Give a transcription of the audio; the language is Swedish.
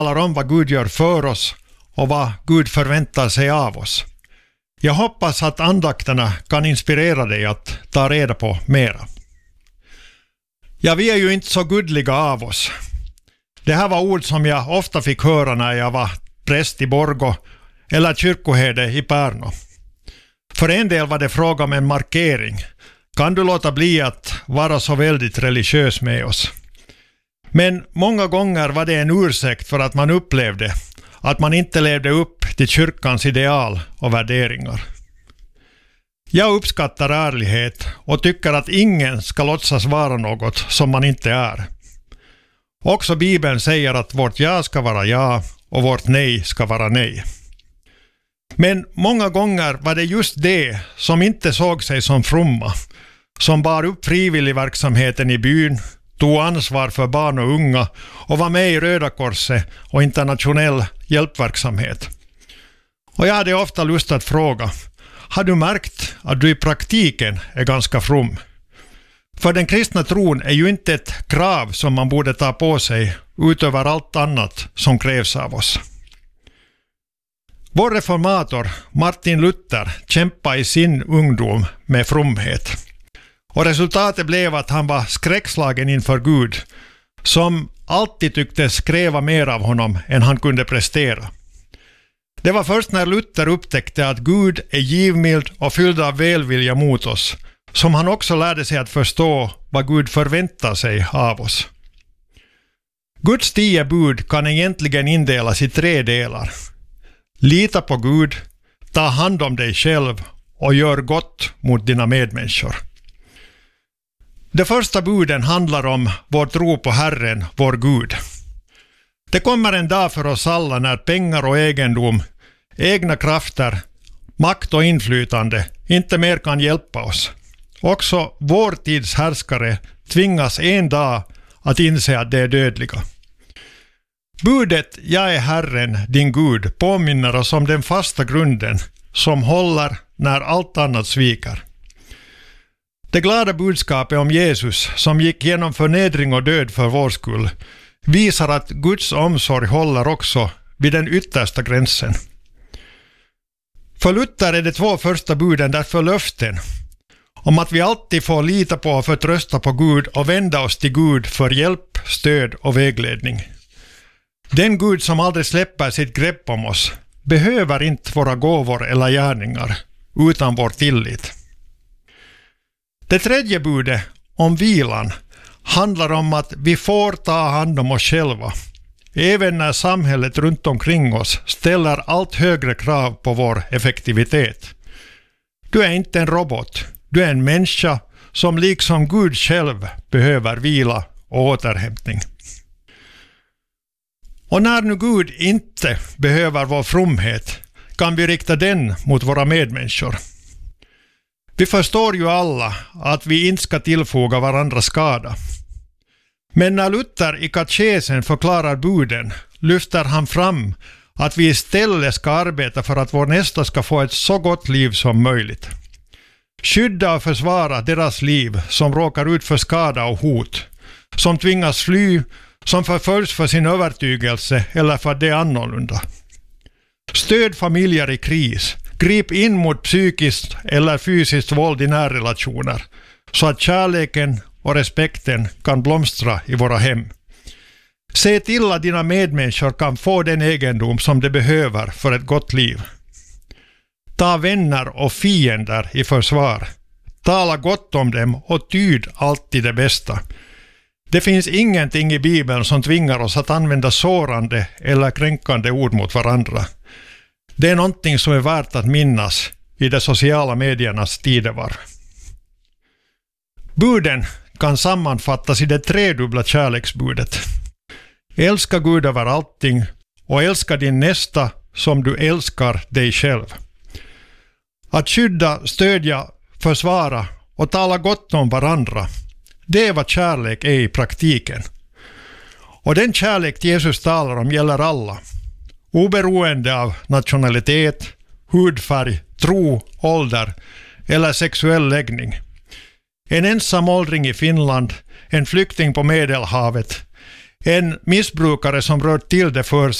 talar om vad Gud gör för oss och vad Gud förväntar sig av oss. Jag hoppas att andakterna kan inspirera dig att ta reda på mera. Ja, vi är ju inte så gudliga av oss. Det här var ord som jag ofta fick höra när jag var präst i Borgå eller kyrkoherde i Pärno. För en del var det fråga om en markering. Kan du låta bli att vara så väldigt religiös med oss? Men många gånger var det en ursäkt för att man upplevde att man inte levde upp till kyrkans ideal och värderingar. Jag uppskattar ärlighet och tycker att ingen ska låtsas vara något som man inte är. Också Bibeln säger att vårt ja ska vara ja och vårt nej ska vara nej. Men många gånger var det just det som inte såg sig som fromma, som bar upp frivilligverksamheten i byn, tog ansvar för barn och unga och var med i Röda Korset och internationell hjälpverksamhet. Och jag hade ofta lust att fråga, har du märkt att du i praktiken är ganska from? För den kristna tron är ju inte ett krav som man borde ta på sig utöver allt annat som krävs av oss. Vår reformator Martin Luther kämpade i sin ungdom med fromhet. Och resultatet blev att han var skräckslagen inför Gud, som alltid tycktes kräva mer av honom än han kunde prestera. Det var först när Luther upptäckte att Gud är givmild och fylld av välvilja mot oss, som han också lärde sig att förstå vad Gud förväntar sig av oss. Guds 10 bud kan egentligen indelas i 3 delar. Lita på Gud, ta hand om dig själv och gör gott mot dina medmänniskor. Det första buden handlar om vår tro på Herren, vår Gud. Det kommer en dag för oss alla när pengar och egendom, egna krafter, makt och inflytande inte mer kan hjälpa oss. Också vår tids härskare tvingas en dag att inse att det är dödliga. Budet "Jag är Herren, din Gud" påminner oss om den fasta grunden som håller när allt annat sviker. Det glada budskapet om Jesus som gick genom förnedring och död för vår skull visar att Guds omsorg håller också vid den yttersta gränsen. För Luther är de 2 första buden därför löften om att vi alltid får lita på och förtrösta på Gud och vända oss till Gud för hjälp, stöd och vägledning. Den Gud som aldrig släpper sitt grepp om oss behöver inte våra gåvor eller gärningar utan vår tillit. Det 3:e budet om vilan handlar om att vi får ta hand om oss själva, även när samhället runt omkring oss ställer allt högre krav på vår effektivitet. Du är inte en robot, du är en människa som liksom Gud själv behöver vila och återhämtning. Och när nu Gud inte behöver vår fromhet kan vi rikta den mot våra medmänniskor. Vi förstår ju alla att vi inte ska tillfoga varandra skada. Men när Luther i katekesen förklarar buden lyfter han fram att vi istället ska arbeta för att vår nästa ska få ett så gott liv som möjligt. Skydda och försvara deras liv som råkar ut för skada och hot, som tvingas fly, som förföljs för sin övertygelse eller för att det är annorlunda. Stöd familjer i kris. Grip in mot psykiskt eller fysiskt våld i närrelationer så att kärleken och respekten kan blomstra i våra hem. Se till att dina medmänniskor kan få den egendom som de behöver för ett gott liv. Ta vänner och fiender i försvar. Tala gott om dem och tyd alltid det bästa. Det finns ingenting i Bibeln som tvingar oss att använda sårande eller kränkande ord mot varandra. Det är någonting som är värt att minnas i de sociala mediernas tidevarv. Buden kan sammanfattas i det 3-dubbla kärleksbudet. Älska Gud över allting och älska din nästa som du älskar dig själv. Att skydda, stödja, försvara och tala gott om varandra, det är vad kärlek är i praktiken. Och den kärlek Jesus talar om gäller alla, oberoende av nationalitet, hudfärg, tro, ålder eller sexuell läggning. En ensam åldring i Finland, en flykting på Medelhavet En missbrukare som rört till det för